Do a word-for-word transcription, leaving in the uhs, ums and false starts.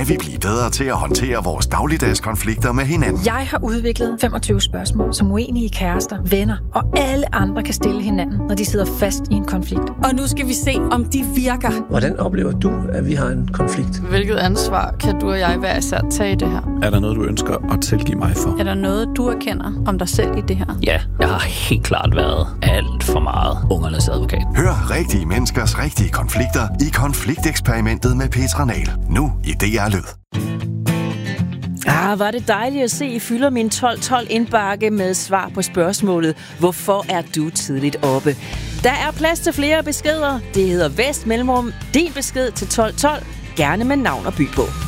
kan vi blive bedre til at håndtere vores dagligdags konflikter med hinanden. Jeg har udviklet femogtyve spørgsmål, som uenige kærester, venner og alle andre kan stille hinanden, når de sidder fast i en konflikt. Og nu skal vi se, om de virker. Hvordan oplever du, at vi har en konflikt? Hvilket ansvar kan du og jeg hver især tage i det her? Er der noget, du ønsker at tilgive mig for? Er der noget, du erkender om dig selv i det her? Ja, jeg har helt klart været alt for meget ungernes advokat. Hør rigtige menneskers rigtige konflikter i Konflikteksperimentet med Petra Nahl. Nu i D R Lyd. Ah, var det dejligt at se, I fylder min tolv tolv indbakke med svar på spørgsmålet: hvorfor er du tidligt oppe? Der er plads til flere beskeder. Det hedder Vest Mellemrum. Din besked til tolv tolv. Gerne med navn og by på.